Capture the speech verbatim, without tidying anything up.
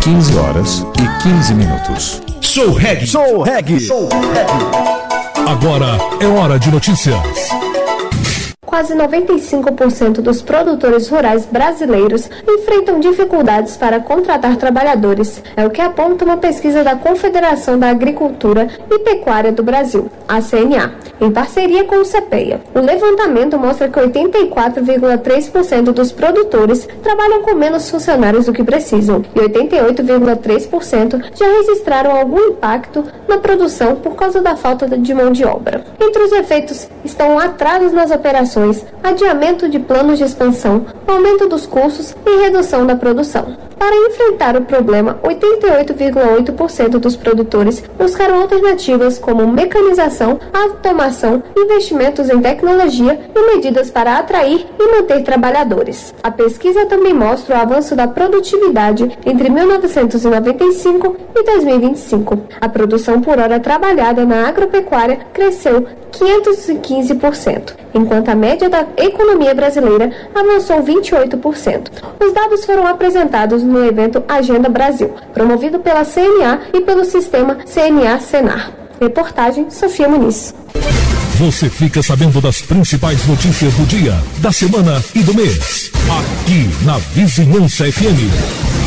quinze horas e quinze minutos. Sou Reg. Sou Reg. Sou Reg. Agora é hora de notícias. Quase noventa e cinco por cento dos produtores rurais brasileiros enfrentam dificuldades para contratar trabalhadores. É o que aponta uma pesquisa da Confederação da Agricultura e Pecuária do Brasil, a C N A, em parceria com o CEPEA. O levantamento mostra que oitenta e quatro vírgula três por cento dos produtores trabalham com menos funcionários do que precisam e oitenta e oito vírgula três por cento já registraram algum impacto na produção por causa da falta de mão de obra. Entre os efeitos estão atrasos nas operações, adiamento de planos de expansão, aumento dos custos e redução da produção. Para enfrentar o problema, oitenta e oito vírgula oito por cento dos produtores buscaram alternativas como mecanização, automação, investimentos em tecnologia e medidas para atrair e manter trabalhadores. A pesquisa também mostra o avanço da produtividade entre mil novecentos e noventa e cinco e dois mil e vinte e cinco. A produção por hora trabalhada na agropecuária cresceu quinhentos e quinze por cento, enquanto a média da economia brasileira avançou vinte e oito por cento. Os dados foram apresentados no evento Agenda Brasil, promovido pela C N A e pelo sistema C N A-Senar. Reportagem Sofia Muniz. Você fica sabendo das principais notícias do dia, da semana e do mês, aqui na Vizinhança F M.